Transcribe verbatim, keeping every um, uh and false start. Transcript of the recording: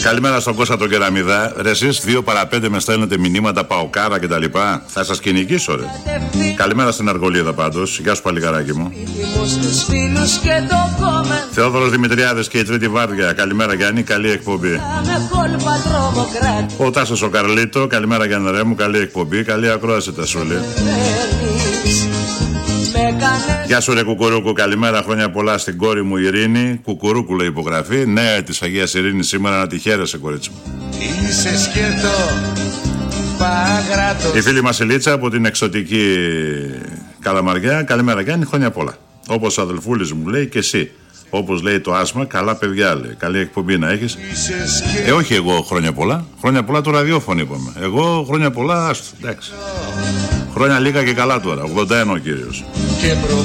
Καλημέρα στον Κώστα τον Κεραμιδά. Ρε εσείς δύο παρά πέντε με στέλνετε μηνύματα παοκάρα και τα λοιπά. Θα σας κυνηγήσω ρε. Καλημέρα στην Αργολίδα πάντως. Γεια σου παλικαράκι μου. Θεόδωρος Δημητριάδης και η Τρίτη Βάρδια. Καλημέρα Γιάννη, καλή εκπομπή. Ο Τάσος ο Καρλίτο. Καλημέρα Γιάννη ρε μου, καλή εκπομπή. Καλή ακρόαση τα σούλη. Γεια σου ρε Κουκουρούκου, καλημέρα, χρόνια πολλά στην κόρη μου Ειρήνη. Κουκουρούκου λέει υπογραφή. Νέα της Αγίας Ειρήνης σήμερα, να τη χαίρεσαι κορίτσι μου. Είσαι σκέτο, παγράτος. Η φίλη μας η Λίτσα από την εξωτική Καλαμαριά. Καλημέρα Γιάννη, χρόνια πολλά. Όπως ο αδελφούλης μου λέει και εσύ. Όπως λέει το άσμα, καλά παιδιά λέει. Καλή εκπομπή να έχεις. Ε, όχι εγώ χρόνια πολλά. Χρόνια πολλά το ραδιόφωνο είπαμε. Εγώ χρόνια πολλά, άστο, εντάξει. Χρόνια λίγα και καλά τώρα. ογδόντα ένα ο κύριος.